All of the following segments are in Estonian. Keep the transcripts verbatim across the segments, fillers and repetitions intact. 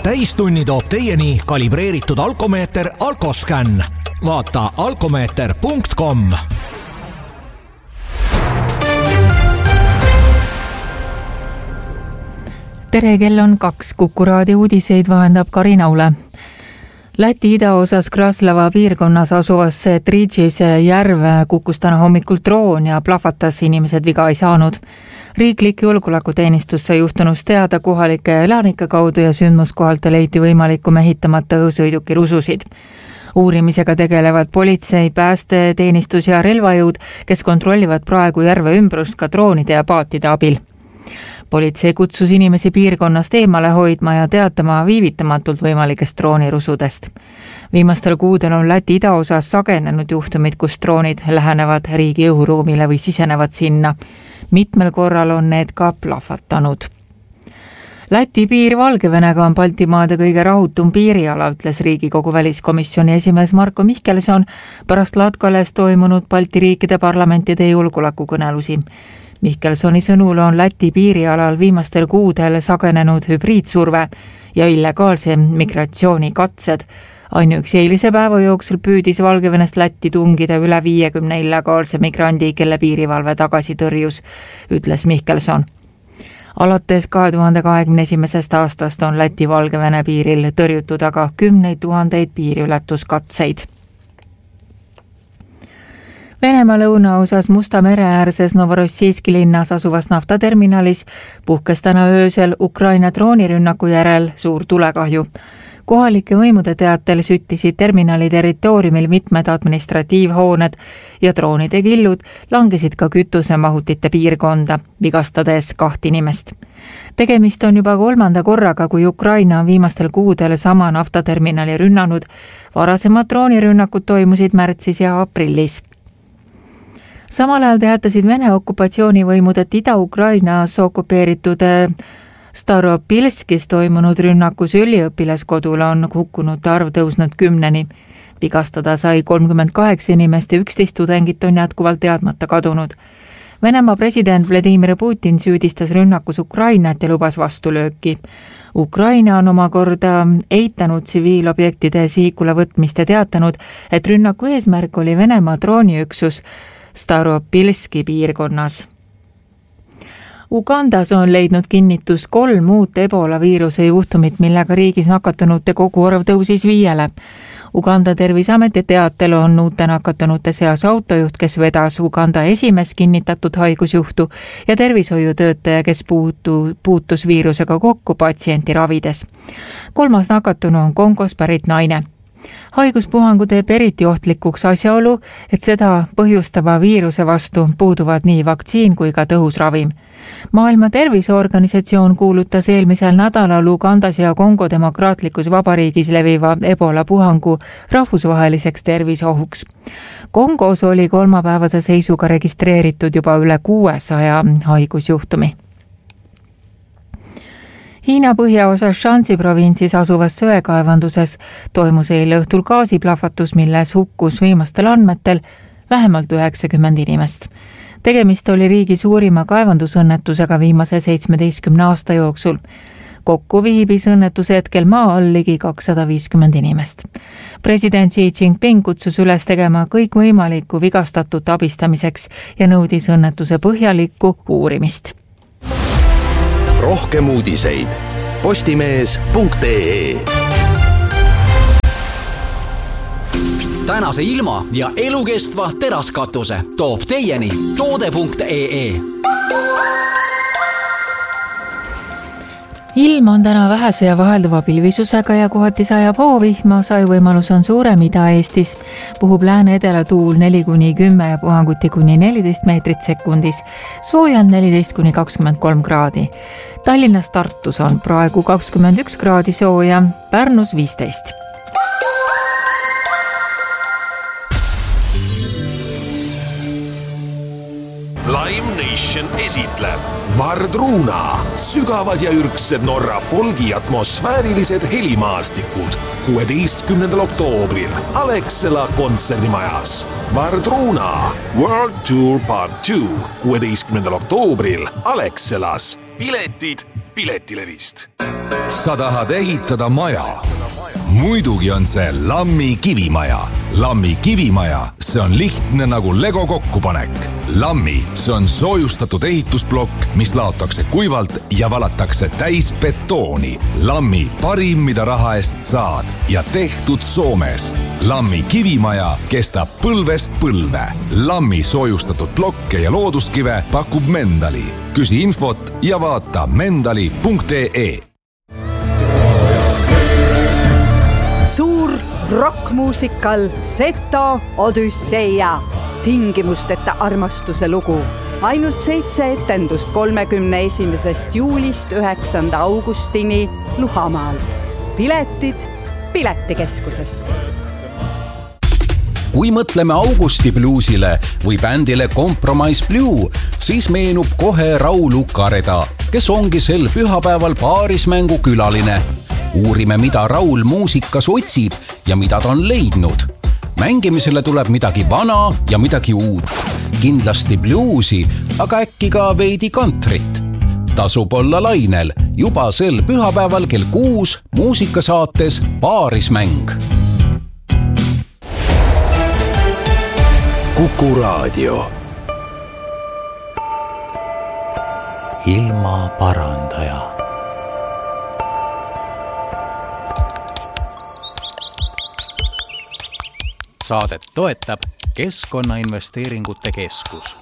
täistunni toob teieni kalibreeritud alkomeeter Alkoscan. Vaata alkomeeter punkt com. Tere, kell on kaks. Kuku raadio uudiseid vahendab Karin Aule. Läti idaosas Kraslava piirkonnas asuvasse Tridžise järve kukkus täna hommikul droon ja plahvatas, inimesed viga ei saanud. Riiklik julgeolekuteenistus sai juhtunust teada kohalike elanike kaudu ja sündmuskohalt leiti võimalikku mehitamata õhusõiduki rususid. Uurimisega tegelevad politsei, pääste, teenistus ja relvajõud, kes kontrollivad praegu järve ümbrust ka droonide ja paatide abil. Politsei kutsus inimesi piirkonnast eemale hoidma ja teatama viivitamatult võimalikest droonirusudest. Viimastel kuudel on Läti idaosas sagenenud juhtumid, kus droonid lähenevad riigi õhuruumile või sisenevad sinna. Mitmel korral on need ka plahvatanud. Läti piir Valgevenega on Baltimaade kõige rahutum piiriala, ütles Riigikogu väliskomisjoni esimees Marko Mihkelson pärast Latkales toimunud Balti riikide parlamentide julgeolekukõnelusi. Mihkelsoni sõnul on Läti piirialal viimastel kuudel sagenenud hübriidsurve ja illegaalse migratsiooni katsed. Ainuüksi eilise päeva jooksul püüdis Valgevenest Lätti tungida üle viiekümne illegaalse migrandi, kelle piirivalve tagasi tõrjus, ütles Mihkelson. Alates kahe tuhande kahekümne esimesest aastast on Läti Valgevene piiril tõrjutud aga kümneid tuhandeid piiriületuskatseid. Venemaa lõunaosas Musta mere äärses Novorossijski linnas asuvas naftaterminalis puhkes täna öösel Ukraina droonirünnaku järel suur tulekahju. Kohalike võimude teatel süttisid terminali territooriumil mitmed administratiivhooned ja droonide killud langesid ka kütusemahutite piirkonda, vigastades kaht inimest. Tegemist on juba kolmanda korraga, kui Ukraina on viimastel kuudel sama naftaterminali rünnanud. Varasemad droonirünnakud toimusid märtsis ja aprillis. Samal ajal teatasid Vene okupatsioonivõimud, et Ida-Ukrainas okupeeritud Staropilskis toimunud rünnakus üliõpilaskodule on hukkunute arv tõusnud kümneni. Vigastada sai kolmkümmend kaheksa inimest ja üksteist tudengit on jätkuvalt teadmata kadunud. Venemaa president Vladimir Putin süüdistas rünnakus Ukrainat ja lubas vastulööki. Ukraina on omakorda eitanud tsiviilobjektide sihikule võtmist ja teatanud, et rünnaku eesmärk oli Venemaa drooniüksus Staropilski piirkonnas. Ugandas on leidnud kinnitus kolm uut ebola viiruse juhtumit, millega riigis nakatunute koguarv tõusis viiele. Uganda terviseameti teatel on uute nakatunute seas autojuht, kes vedas Uganda esimest kinnitatud haigusjuhtu ja tervishoiutöötaja, kes puutu, puutus viirusega kokku patsienti ravides. Kolmas nakatunu on Kongos pärit naine. Haiguspuhangu teeb eriti ohtlikuks asjaolu, et seda põhjustava viiruse vastu puuduvad nii vaktsiin kui ka tõhus ravim. Maailma Terviseorganisatsioon kuulutas eelmisel nädalal Ugandas ja Kongo demokraatlikus vabariigis leviva ebola puhangu rahvusvaheliseks terviseohuks. Kongos oli kolmapäevase seisuga registreeritud juba üle kuuesaja haigusjuhtumi. Hiina põhjaosas Shanxi provintsis asuvas söekaevanduses toimus eile õhtul gaasiplahvatus, milles hukkus viimastel andmetel vähemalt üheksakümmend inimest. Tegemist oli riigi suurima kaevandusõnnetusega viimase seitsmeteistkümne aasta jooksul. Kokku viibis õnnetuse hetkel maa all ligi kakssada viiskümmend inimest. President Xi Jinping kutsus üles tegema kõik võimalikku vigastatut abistamiseks ja nõudis õnnetuse põhjalikku uurimist. Rohkem uudiseid postimees punkt ee. Tänase ilma ja elukestva teraskatuse toob teieni toode punkt ee. Ilm on täna vähese ja vahelduva pilvisusega ja kohati sajab hoovihma, sajuvõimalus on suurem Ida-Eestis. Puhub lääne-edela tuul neli kuni kümme ja puhanguti kuni neliteist meetrit sekundis. Sooja on neliteist kuni kakskümmend kolm kraadi. Tallinnas Tartus on praegu kakskümmend üks kraadi sooja, Pärnus viisteist. Lime Nation esitleb Vardruna, sügavad ja ürgsed Norra folgi atmosfäärilised helimaastikud kuueteistkümnendal oktoobril Alexela kontserdimajas. Vardruna World Tour Part two kuueteistkümnendal oktoobril Alexelas. Piletid Piletilevist. sa tahad ehitada maja? Muidugi on see Lammi kivimaja. Lammi kivimaja, see on lihtne nagu Lego kokkupanek. Lammi, see on soojustatud ehitusblokk, mis laotakse kuivalt ja valatakse täis betooni. Lammi parim, mida raha eest saad ja tehtud Soomes. Lammi kivimaja kestab põlvest põlve. Lammi soojustatud blokke ja looduskive pakub Mendali. Küsi infot ja vaata mendali punkt ee. Suur rockmuusikal Seto Odüsseia. Tingimusteta armastuse lugu. Ainult seitse etendust kolmekümne esimesest juulist üheksanda augustini Luhamaal. Piletid Piletikeskusest. Kui mõtleme Augusti bluusile või bändile Compromise Blue, siis meenub kohe Raul Ukareda, kes ongi sel pühapäeval paarismängu külaline. Uurime, mida Raul muusikas otsib ja mida ta on leidnud. Mängimisele tuleb midagi vana ja midagi uut. Kindlasti bluusi, aga äkki ka veidi kantrit. Tasub olla lainel juba sel pühapäeval kell kuus muusikasaates Paarismäng. Kuku Raadio. Ilma parandaja. Saadet toetab Keskkonnainvesteeringute Keskus.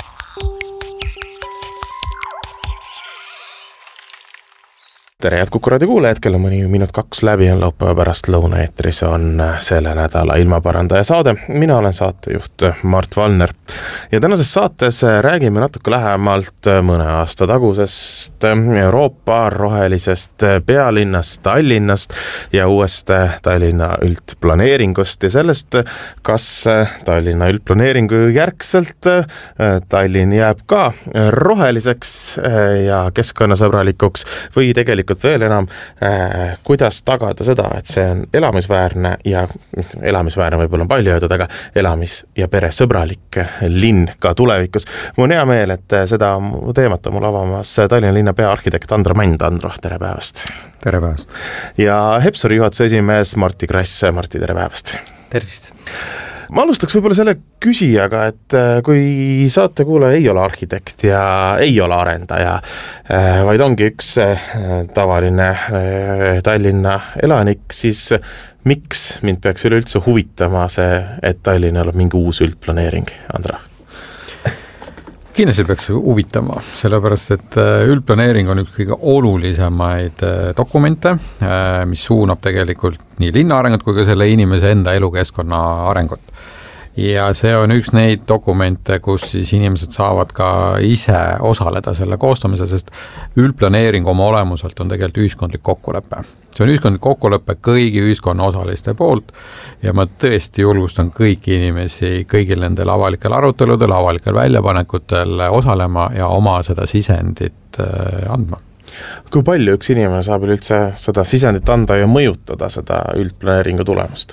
Tere, head Kuku Raadio kuulajad, kell on mõni minut kaks läbi, on laupäeva pärast lõunaeetris on selle nädala ilmaparandaja saade. Mina olen saatejuht Mart Valner ja tänases saates räägime natuke lähemalt mõne aasta tagusest Euroopa rohelisest pealinnast Tallinnast ja uuest Tallinna üldplaneeringust ja sellest, kas Tallinna üldplaneeringu järgselt Tallinn jääb ka roheliseks ja keskkonnasõbralikuks või tegelikult veel enam, äh, kuidas tagada seda, et see on elamisväärne ja elamisväärne võib-olla on palju öeldud, aga elamis- ja peresõbralik linn ka tulevikus. Mul on hea meel, et seda teemat on mul avamas Tallinna linna peaarhitekt Andra Mänd. Andro, tere päevast! Tere päevast! Ja Hepsori juhatuse esimees Martti Krass. Martti, tere päevast! Tervist! Ma alustaks võib-olla selle küsijaga, et kui saatekuulaja ei ole arhitekt ja ei ole arendaja, vaid ongi üks tavaline Tallinna elanik, siis miks mind peaks üleüldse huvitama see, et Tallinnal on mingi uus üldplaneering, Andra? Kindlasti peaks huvitama, sellepärast, et üldplaneering on üks kõige olulisemaid dokumente, mis suunab tegelikult nii linna arengut kui ka selle inimese enda elukeskkonna arengut. Ja see on üks neid dokumente, kus siis inimesed saavad ka ise osaleda selle koostamisel, sest üldplaneering oma olemuselt on tegelikult ühiskondlik kokkulepe. See on ühiskondlik kokkulepe kõigi ühiskonna osaliste poolt ja ma tõesti julgustan kõiki inimesi kõigil nendel avalikel aruteludel, avalikel väljapanekutel osalema ja oma seda sisendit andma. Kui palju üks inimene saab üldse seda sisendit anda ja mõjutada seda üldplaneeringu tulemust?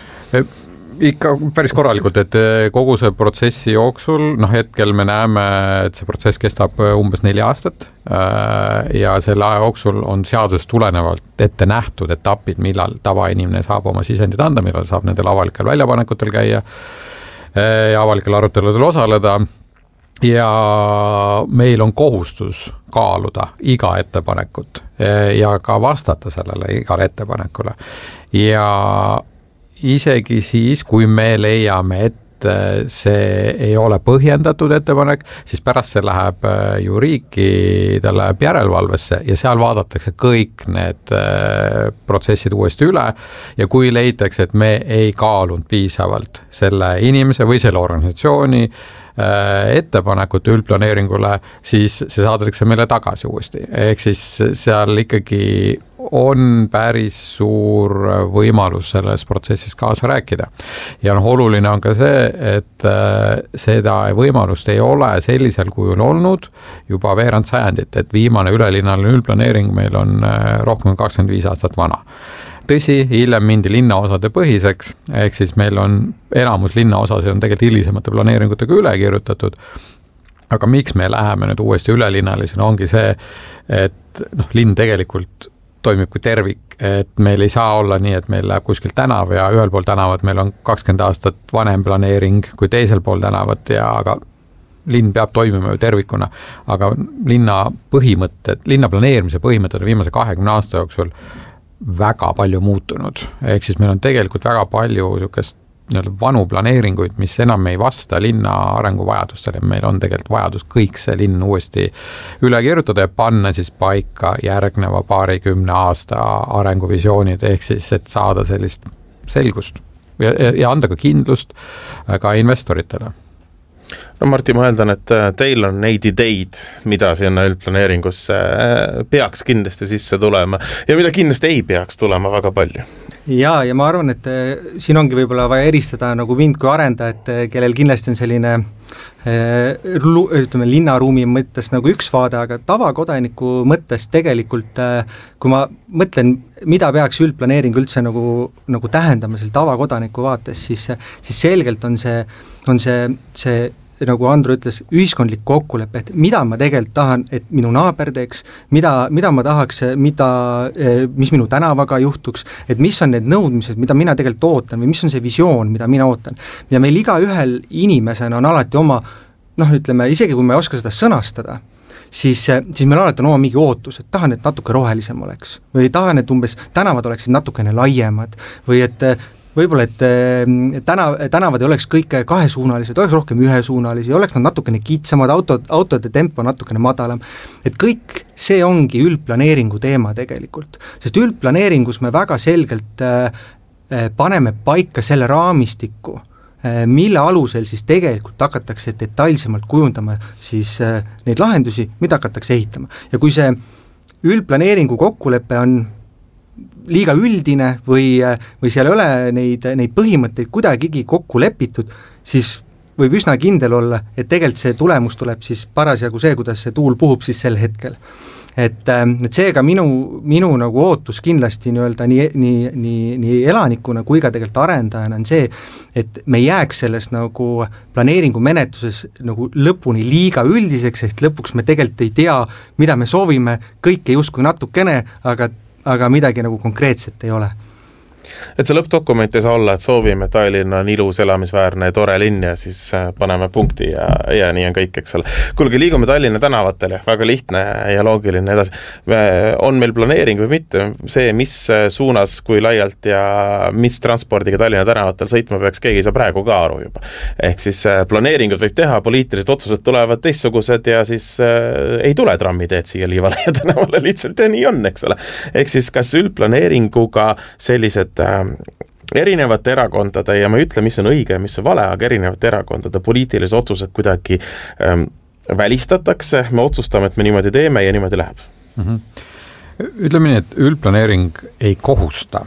Ikka päris korralikult, et kogu see protsessi jooksul, noh hetkel me näeme, et see protsess kestab umbes neli aastat ja selle aja jooksul on seadusest tulenevalt ette nähtud etapid, millal tavainimene saab oma sisendit anda, millal saab nendel avalikel väljapanekutel käia ja avalikel aruteludel osaleda ja meil on kohustus kaaluda iga ettepanekut ja ka vastata sellele igale ettepanekule ja isegi siis, kui me leiame, et see ei ole põhjendatud ettepanek, siis pärast see läheb ju riiki, ta läheb järelevalvesse ja seal vaadatakse kõik need protsessid uuesti üle ja kui leitakse, et me ei kaalunud piisavalt selle inimese või selle organisatsiooni ettepanekut üldplaneeringule, siis see saadetakse meile tagasi uuesti. Ehk siis seal ikkagi on päris suur võimalus selles protsessis kaasa rääkida. Ja noh, oluline on ka see, et seda võimalust ei ole sellisel kujul olnud juba veerand sajandit, et viimane ülelinnale üldplaneering meil on rohkem kakskümmend viis aastat vana. Tõsi, hiljem mindi linnaosade põhiseks, ehk siis meil on enamus linnaosasi on tegelikult hilisemate planeeringutega üle kirjutatud, aga miks me läheme nüüd uuesti ülelinnalisena ongi see, et noh, linn tegelikult toimib kui tervik, et meil ei saa olla nii, et meil läheb kuskil tänav ja ühel pool tänavat meil on kakskümmend aastat vanem planeering kui teisel pool tänavat ja aga linn peab toimima ju tervikuna, aga linna põhimõtted, linna planeerimise põhimõtted on viimase kahekümne aasta jooksul väga palju muutunud. Ehk siis meil on tegelikult väga palju niisugust vanu planeeringuid, mis enam ei vasta linna arenguvajadustele. Meil on tegelikult vajadus kõik see linn uuesti üle kirjutada ja panna siis paika järgneva paarikümne aasta arenguvisioonid, ehk siis, et saada sellist selgust ja, ja anda ka kindlust ka investoritele. No Martti, ma eeldan, et teil on neid ideid, mida sinna üldplaneeringusse peaks kindlasti sisse tulema ja mida kindlasti ei peaks tulema väga palju. Ja, ja ma arvan, et siin ongi võib-olla vaja eristada nagu mind kui arendajat, kellel kindlasti on selline ütleme, linnaruumi mõttes nagu üks vaade, aga tavakodaniku mõttes tegelikult, kui ma mõtlen, mida peaks üldplaneering üldse nagu, nagu tähendama selle tavakodaniku vaates, siis, siis selgelt on see, on see, see nagu Andru ütles, ühiskondlik kokkulepe, et mida ma tegelikult tahan, et minu naaber teeks, mida, mida ma tahaks, mida, mis minu tänavaga juhtuks, et mis on need nõudmised, mida mina tegelikult ootan või mis on see visioon, mida mina ootan. Ja meil iga ühel inimesena on alati oma, noh ütleme, isegi kui me ei oska seda sõnastada, siis, siis meil alati on oma mingi ootus, et tahan, et natuke rohelisem oleks või tahan, et umbes tänavad oleksid natukene laiemad või et võib-olla, et tänav, tänavad ei oleks kõik kahesuunalised, oleks rohkem ühesuunalisi, oleks nad natukene kitsamad, autod, autode tempo natukene madalam. Et kõik see ongi üldplaneeringu teema tegelikult, sest üldplaneeringus me väga selgelt paneme paika selle raamistiku, mille alusel siis tegelikult hakatakse detailsemalt kujundama siis neid lahendusi, mida hakatakse ehitama. Ja kui see üldplaneeringu kokkulepe on liiga üldine või, või seal ei ole neid, neid põhimõtteid kuidagigi kokku lepitud, siis võib üsna kindel olla, et tegelikult see tulemus tuleb siis parasjagu see, kuidas see tuul puhub siis sel hetkel. Et, et seega minu, minu nagu ootus kindlasti nii-öelda nii, nii, nii, nii elanikuna kui ka tegelikult arendajana on see, et me jääks selles nagu planeeringu menetluses nagu lõpuni liiga üldiseks, ehk lõpuks me tegelikult ei tea, mida me soovime, kõike justkui natukene, aga aga midagi nagu konkreetset ei ole. Et see lõppdokument ei saa olla, et soovime, et Tallinna on ilus, elamisväärne ja tore linn ja siis paneme punkti ja, ja nii on kõik, eks ole. Kuulge, liigume Tallinna tänavatele, väga lihtne ja loogiline edasi. On meil planeering või mitte? See, mis suunas, kui laialt ja mis transpordiga Tallinna tänavatel sõitma peaks, keegi saa praegu ka aru juba. Ehk siis planeeringud võib teha, poliitilised otsused tulevad teistsugused ja siis äh, ei tule trammiteed siia Liivale ja tänavale lihtsalt ja nii on, eks ole. Ehk siis kas üldplaneeringuga sellised erinevate erakondade ja ma ei ütle, mis on õige ja mis on vale, aga erinevate erakondade poliitilised otsused kuidagi ähm, välistatakse, me otsustame, et me niimoodi teeme ja niimoodi läheb. Mm-hmm. Ütleme nii, et üldplaneering ei kohusta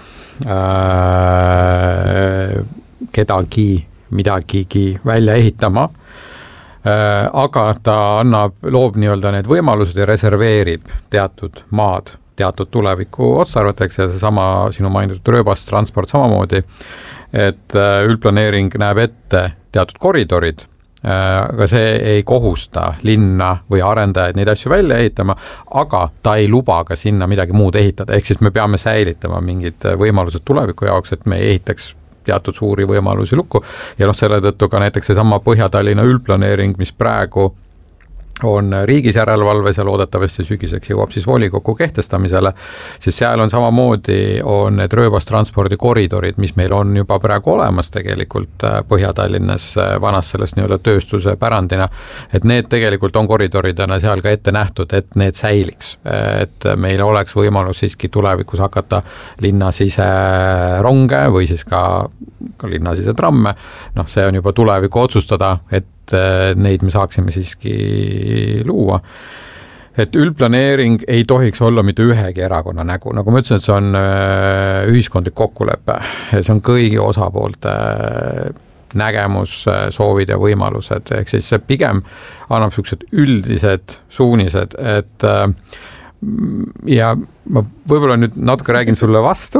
äh, kedagi midagigi välja ehitama, äh, aga ta annab, loob nii-öelda need võimalused ja reserveerib teatud maad teatud tuleviku otsarvateks ja see sama sinu mainitud rööbastransport samamoodi, et üldplaneering näeb ette teatud koridorid, aga see ei kohusta linna või arendajaid neid asju välja ehitama, aga ta ei luba ka sinna midagi muud ehitada, ehk siis me peame säilitama mingid võimalused tuleviku jaoks, et me ei ehitaks teatud suuri võimalusi lukku ja noh, selle tõttu ka näiteks see sama Põhja-Tallinna üldplaneering, mis praegu on riigis järelevalves ja loodetavasti sügiseks jõuab siis volikokku kehtestamisele, siis seal on samamoodi on need rööbastranspordi koridorid, mis meil on juba praegu olemas tegelikult Põhja-Tallinnas vanas sellest nii-öelda tööstuse pärandina, et need tegelikult on koridoridena seal ka ette nähtud, et need säiliks, et meil oleks võimalus siiski tulevikus hakata linnasise ronge või siis ka, ka linnasise tramme, noh see on juba tuleviku otsustada, et neid me saaksime siiski luua. Et üldplaneering ei tohiks olla mitte ühegi erakonna nägu, nagu ma ütlesin, et see on ühiskondlik kokkulepe, see on kõigi osapoolte nägemus, soovid ja võimalused, ehk siis see pigem annab sellised üldised suunised, et ja ma võib-olla nüüd natuke räägin sulle vastu,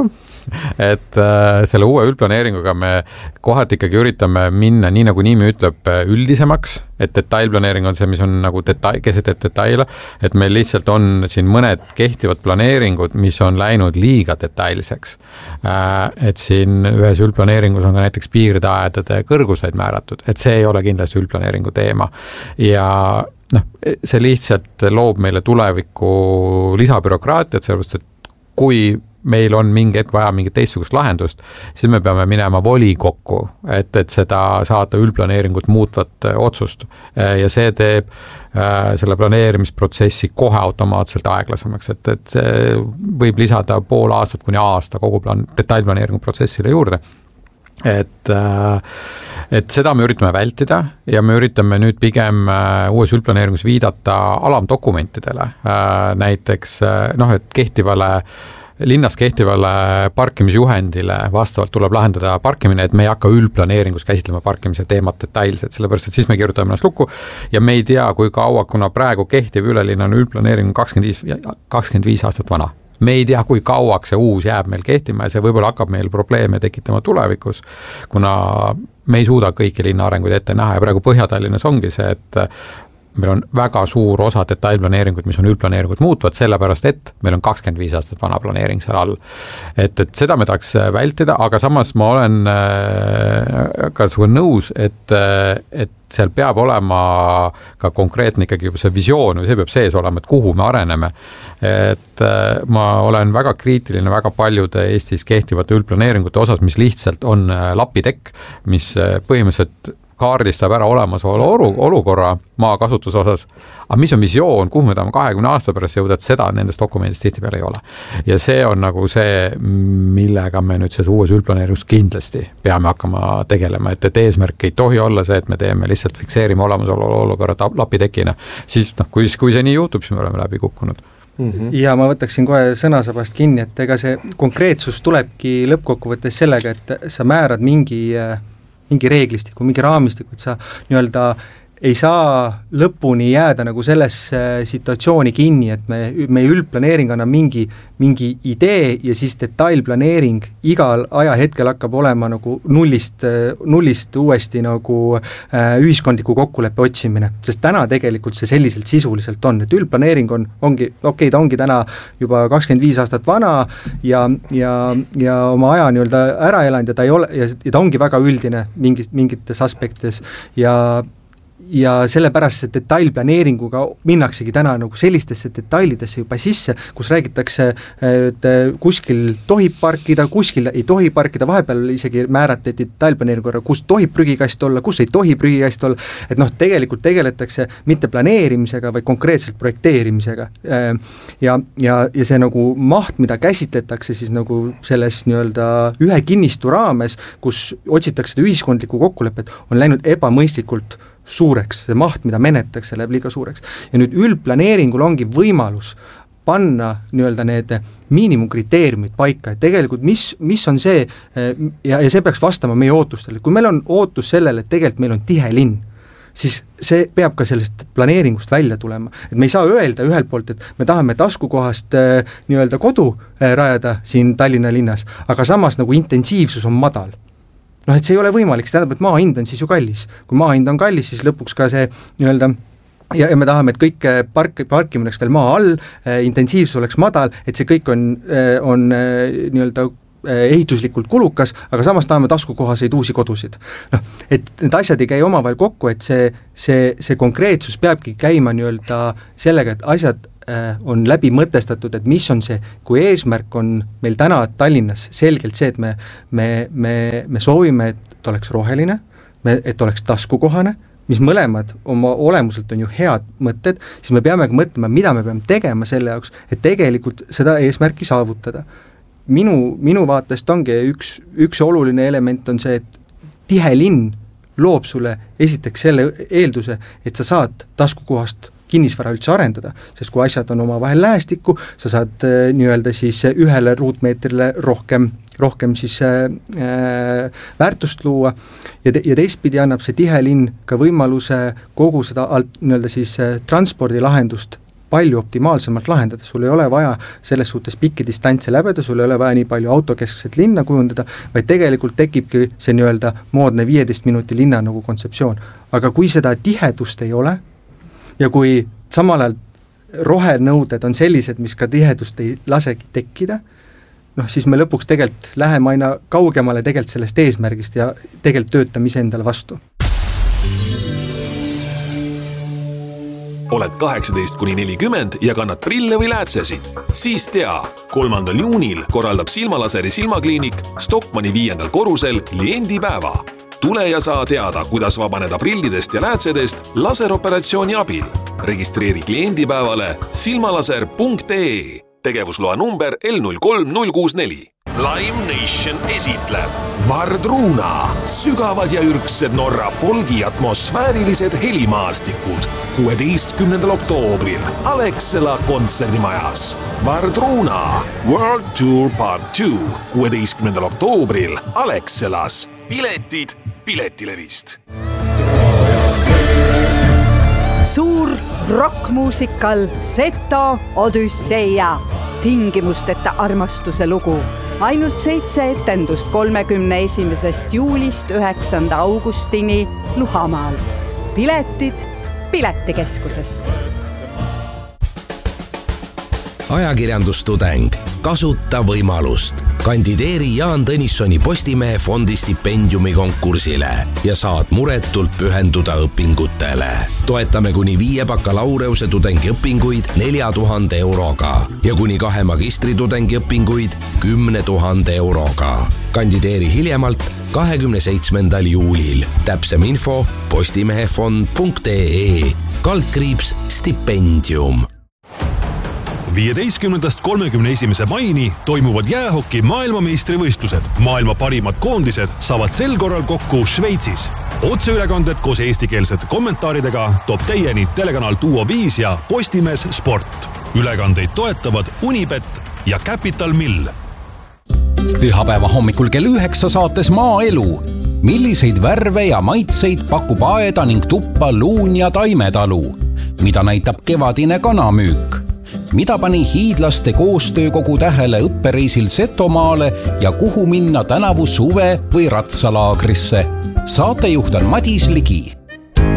et äh, selle uue üldplaneeringuga me kohati ikkagi üritame minna, nii nagu nimi ütleb, üldisemaks, et detailplaneering on see, mis on nagu detail, keset et detaile, et meil lihtsalt on siin mõned kehtivad planeeringud, mis on läinud liiga detailseks. Et siin ühes üldplaneeringus on ka näiteks piirdeaedade kõrguseid määratud, et see ei ole kindlasti üldplaneeringu teema. Ja noh, see lihtsalt loob meile tuleviku lisabürokraatiat, sellepärast, et kui meil on mingi hetk vaja mingit teistsugust lahendust, siis me peame minema volikokku, et, et seda saada üldplaneeringut muutvat otsust. Ja see teeb äh, selle planeerimisprotsessi kohe automaatselt aeglasemaks, et, et see võib lisada pool aastat kuni aasta kogu plan, detailplaneeringu protsessile juurde. Et, et seda me üritame vältida ja me üritame nüüd pigem uues üldplaneeringus viidata alamdokumentidele. Näiteks, noh, et kehtivale linnas kehtivale parkimisjuhendile vastavalt tuleb lahendada parkimine, et me ei hakka üldplaneeringus käsitlema parkimise teemat detailselt, sellepärast et siis me kirjutame ennast lukku ja me ei tea, kui kaua, kuna praegu kehtiv ülelinnane üldplaneering kakskümmend viis aastat vana. Me ei tea, kui kauaks see uus jääb meil kehtima ja see võib-olla hakkab meil probleeme tekitama tulevikus, kuna me ei suuda kõiki linna arenguid ette näha ja praegu Põhja-Tallinnas ongi see, et meil on väga suur osa detailplaneeringut, mis on üldplaneeringut muutvad, sellepärast et meil on kakskümmend viis aastat vana planeering seal all. Et, et seda me tahaks vältida, aga samas ma olen äh, ka suga nõus, et, et seal peab olema ka konkreetne ikkagi see visioon või see peab sees olema, et kuhu me areneme. Et äh, ma olen väga kriitiline väga paljude Eestis kehtivate üldplaneeringute osas, mis lihtsalt on äh, lapitekk, mis äh, põhimõtteliselt kaardistab ära olemasolu olukorra maakasutuse osas, aga mis on visioon, kuhu me tahame kahekümne aasta pärast jõuda, et seda nendest dokumendist tihti peale ei ole. Ja see on nagu see, millega me nüüd selles uues üldplaneeringus kindlasti peame hakkama tegelema, et, et eesmärk ei tohi olla see, et me teeme lihtsalt fikseerime olemasolu olukorra lapitekina. Siis noh, kui, kui see nii juhtub, siis me oleme läbi kukkunud. Mm-hmm. Ja ma võtaksin kohe sõnasabast kinni, et ega see konkreetsus tulebki lõppkokkuvõttes sellega, et sa määrad mingi mingi reeglistiku, mingi raamistiku, et sa nii-öelda ei saa lõpuni jääda nagu sellesse situatsiooni kinni, et me, meie üldplaneering annab mingi, mingi idee ja siis detailplaneering igal ajahetkel hakkab olema nagu nullist, nullist uuesti nagu äh, ühiskondliku kokkuleppe otsimine, sest täna tegelikult see selliselt sisuliselt on, et üldplaneering on, ongi, okei okay,, ta ongi täna juba kakskümmend viis aastat vana ja, ja, ja oma aja nii-öelda ära elanud ja ta ei ole, ja, ja ta ongi väga üldine mingis, mingites aspektides ja ja sellepärast see detailplaneeringuga minnaksegi täna nagu sellistesse detailidesse juba sisse, kus räägitakse, et kuskil tohib parkida, kuskil ei tohi parkida, vahepeal isegi määrati detailplaneeringuga, kus tohib prügikast olla, kus ei tohi prügikast olla, et noh, tegelikult tegeletakse mitte planeerimisega, vaid konkreetselt projekteerimisega. Ja, ja, ja see nagu maht, mida käsitletakse siis nagu selles nii-öelda ühe kinnistu raames, kus otsitakse ühiskondlikku kokkulepet, on läinud ebamõistlikult suureks, see maht, mida menettakse, läheb liiga suureks. Ja nüüd üldplaneeringul ongi võimalus panna nii-öelda need miinimumkriteeriumid paika, et tegelikult mis, mis on see, ja, ja see peaks vastama meie ootustele. Kui meil on ootus sellele, et tegelikult meil on tihe linn, siis see peab ka sellest planeeringust välja tulema. Et me ei saa öelda ühelt poolt, et me tahame taskukohast nii-öelda kodu rajada siin Tallinna linnas, aga samas nagu intensiivsus on madal. noh, et see ei ole võimalik, see tähendab, et maa hind on siis ju kallis. Kui maa hind on kallis, siis lõpuks ka see nii-öelda ja, ja me tahame, et kõik park, parkimine oleks veel maa all, intensiivsus oleks madal, et see kõik on, on nii-öelda ehituslikult kulukas, aga samas tahame taskukohaseid uusi kodusid. No, et need asjad ei käi omavahel kokku, et see, see, see konkreetsus peabki käima nii-öelda sellega, et asjad on läbi mõtestatud, et mis on see, kui eesmärk on meil täna Tallinnas selgelt see, et me, me, me, me soovime, et oleks roheline, me, et oleks taskukohane, mis mõlemad oma olemuselt on ju head mõtted, siis me peame mõtlema, mida me peame tegema selle jaoks, et tegelikult seda eesmärki saavutada. Minu, minu vaatest ongi üks, üks oluline element on see, et tihe linn loob sulle esiteks selle eelduse, et sa saad taskukohast kinnisvara üldse arendada, sest kui asjad on oma vahel lähestikku, sa saad äh, nii-öelda siis ühele ruutmeetrile rohkem, rohkem siis äh, väärtust luua ja, te, ja teistpidi annab see tihe linn ka võimaluse kogu seda alt, nii-öelda siis äh, transpordilahendust palju optimaalsemalt lahendada, sul ei ole vaja selles suhtes pikki distantse läbeda, sul ei ole vaja nii palju autokeskset linna kujundada, vaid tegelikult tekibki see nii-öelda moodne viieteist minuti linna nagu kontseptsioon. Aga kui seda tihedust ei ole ja kui samal ajal rohenõuded on sellised, mis ka tihedust ei lasegi tekkida, noh siis me lõpuks tegelikult läheme aina kaugemale tegelikult sellest eesmärgist ja tegelikult töötame ise endale vastu. Oled kaheksateist kuni nelikümmend ja kannad prille või läätsesid? Siis tea, kolmandal juunil korraldab Silmalaseri silmakliinik Stockmanni viiendal korrusel kliendipäeva. Tule ja saa teada, kuidas vabaneda prillidest ja läätsedest laseroperatsiooni abil. Registreeri kliendipäevale silmalaser punkt ee. Tegevusloa number L null kolm null kuus neli. Lime Nation esitleb Vardruna, sügavad ja ürgsed Norra folgi atmosfäärilised helimaastikud kuueteistkümnendal oktoobril Alexela kontserdimajas. Vardruna World Tour Part two kuueteistkümnendal oktoobril Alexelas. Piletid Piletilevist. Suur rockmuusikal Seto Odüsseia, tingimusteta armastuse lugu. Ainult seitse etendust kolmekümne esimesest juulist üheksanda augustini Luhamaal. Piletid Piletikeskusest. Ajakirjandustudeng, kasuta võimalust. Kandideeri Jaan Tõnissoni Postimehe fondi stipendiumi konkursile ja saad muretult pühenduda õpingutele. Toetame kuni viie bakalaureuse tudengiõpinguid nelja tuhande euroga ja kuni kahe magistritudengi õpinguid kümne tuhande euroga. Kandideeri hiljemalt kahekümne seitsmendal juulil. Täpsem info postimehefond punkt ee, kaldkriips stipendium. viieteistkümnendast kolmekümne esimese maini toimuvad jäähoki maailmameistrivõistlused. Maailma parimad koondised saavad sel korral kokku Šveitsis. Otseülekanded koos eestikeelsete kommentaaridega toob teieni telekanal Duo viis ja Postimees Sport. Ülekandeid toetavad Unibet ja Capital Mill. Pühapäeva hommikul kell üheksa saates Maaelu. Milliseid värve ja maitseid pakub aeda ning tuppa luun ja taimetalu? Mida näitab kevadine kanamüük? Mida pani hiidlaste koostöökogu tähele õppereisil Setomaale ja kuhu minna tänavu suve või ratsalaagrisse? Saatejuht on Madis Ligi.